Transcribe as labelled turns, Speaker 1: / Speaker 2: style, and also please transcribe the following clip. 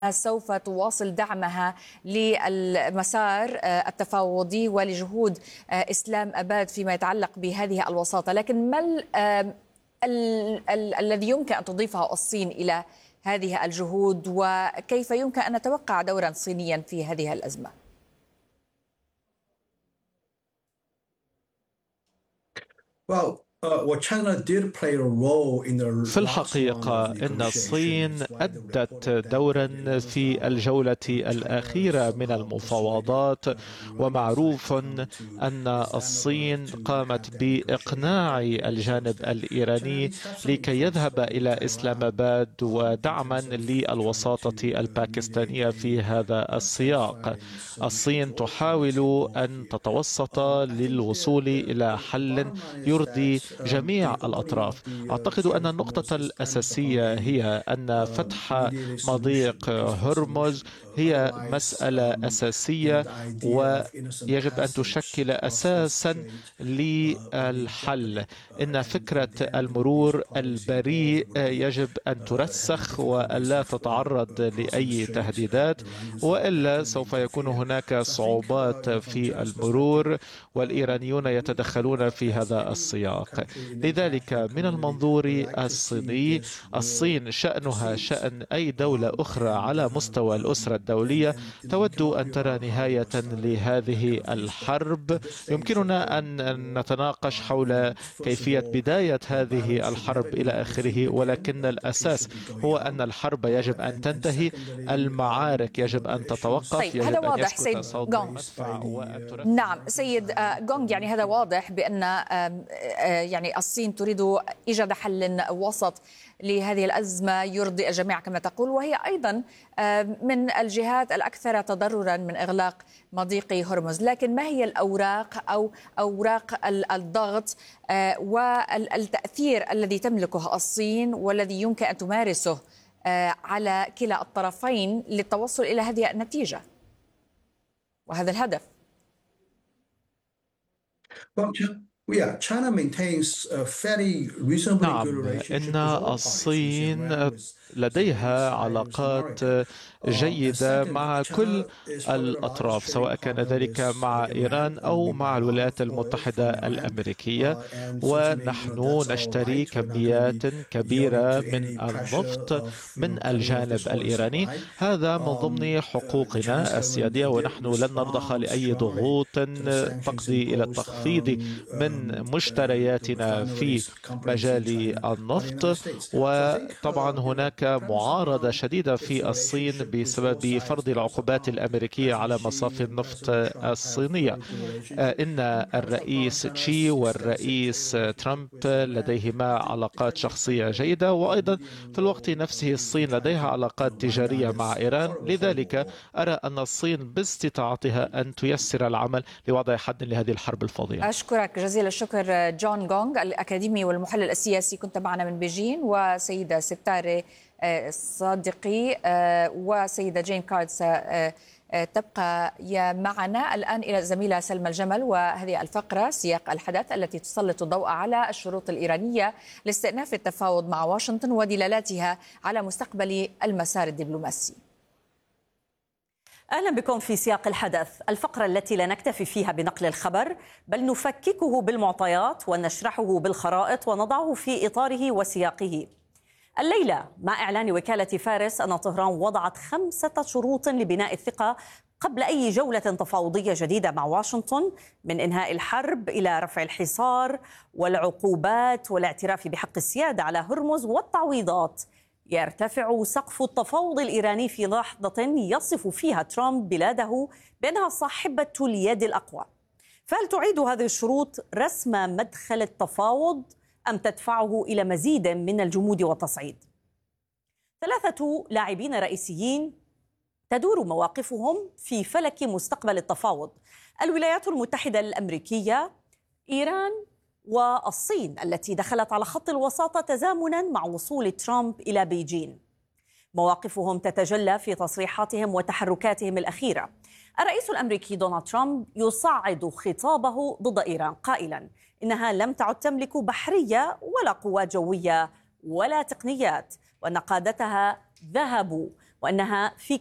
Speaker 1: سوف تواصل دعمها للمسار التفاوضي ولجهود إسلام أباد فيما يتعلق بهذه الوساطة، لكن ما الذي يمكن أن تضيفه الصين إلى هذه الجهود، وكيف يمكن أن نتوقع دورا صينيا في هذه الأزمة؟
Speaker 2: في الحقيقة إن الصين أدت دورا في الجولة الأخيرة من المفاوضات، ومعروف أن الصين قامت بإقناع الجانب الإيراني لكي يذهب إلى إسلام آباد ودعما للوساطة الباكستانية في هذا السياق. الصين تحاول أن تتوسط للوصول إلى حل يرضي جميع الأطراف. أعتقد أن النقطة الأساسية هي أن فتح مضيق هرمز هي مسألة أساسية ويجب أن تشكل أساسا للحل. إن فكرة المرور البريء يجب أن ترسخ وألا تتعرض لأي تهديدات، وإلا سوف يكون هناك صعوبات في المرور، والإيرانيون يتدخلون في هذا السياق. لذلك من المنظور الصيني، الصين شأنها شأن أي دولة أخرى على مستوى الأسرة الدولية تود أن ترى نهاية لهذه الحرب. يمكننا أن نتناقش حول كيفية بداية هذه الحرب إلى آخره، ولكن الأساس هو أن الحرب يجب أن تنتهي، المعارك يجب أن تتوقف.
Speaker 1: طيب، هذا واضح سيد غونغ. نعم سيد غونغ، يعني هذا واضح بأن يعني الصين تريد إيجاد حل وسط لهذه الأزمة يرضي الجميع كما تقول، وهي أيضا من الجهات الأكثر تضررا من إغلاق مضيق هرمز. لكن ما هي الأوراق أو أوراق الضغط والتأثير الذي تملكه الصين والذي يمكن أن تمارسه على كلا الطرفين للتوصل إلى هذه النتيجة وهذا الهدف؟
Speaker 2: نعم، إن الصين لديها علاقات جيدة مع كل الأطراف، سواء كان ذلك مع إيران أو مع الولايات المتحدة الأمريكية، ونحن نشتري كميات كبيرة من النفط من الجانب الإيراني. هذا من ضمن حقوقنا السيادية، ونحن لن نرضخ لأي ضغوط تقضي إلى التخفيض من مشترياتنا في مجال النفط. وطبعا هناك معارضة شديدة في الصين بسبب فرض العقوبات الأمريكية على مصافي النفط الصينية. إن الرئيس تشي والرئيس ترامب لديهما علاقات شخصية جيدة، وأيضا في الوقت نفسه الصين لديها علاقات تجارية مع إيران. لذلك أرى أن الصين باستطاعتها أن تيسر العمل لوضع حد لهذه الحرب الفظيعة.
Speaker 1: أشكرك جزيل الشكر جون غونغ الأكاديمي والمحلل السياسي، كنت معنا من بيجين، وسيدة ستارة صادقي وسيدة جين كاردز تبقى معنا. الآن إلى الزميلة سلمى الجمل وهذه الفقرة سياق الحدث التي تسلط الضوء على الشروط الإيرانية لاستئناف التفاوض مع واشنطن ودلالاتها على مستقبل المسار الدبلوماسي.
Speaker 3: أهلا بكم في سياق الحدث، الفقرة التي لا نكتفي فيها بنقل الخبر بل نفككه بالمعطيات ونشرحه بالخرائط ونضعه في إطاره وسياقه. الليلة مع إعلان وكالة فارس أن طهران وضعت 5 شروط لبناء الثقة قبل أي جولة تفاوضية جديدة مع واشنطن، من إنهاء الحرب إلى رفع الحصار والعقوبات والاعتراف بحق السيادة على هرمز والتعويضات. يرتفع سقف التفاوض الإيراني في لحظة يصف فيها ترامب بلاده بأنها صاحبة اليد الأقوى. فهل تعيد هذه الشروط رسم مدخل التفاوض أم تدفعه إلى مزيد من الجمود والتصعيد؟ 3 لاعبين رئيسيين تدور مواقفهم في فلك مستقبل التفاوض: الولايات المتحدة الأمريكية، إيران، والصين التي دخلت على خط الوساطة تزامنا مع وصول ترامب إلى بيجين. مواقفهم تتجلى في تصريحاتهم وتحركاتهم الأخيرة. الرئيس الأمريكي دونالد ترامب يصعد خطابه ضد إيران قائلا إنها لم تعد تملك بحرية ولا قوات جوية ولا تقنيات، وأن قادتها ذهبوا وأنها في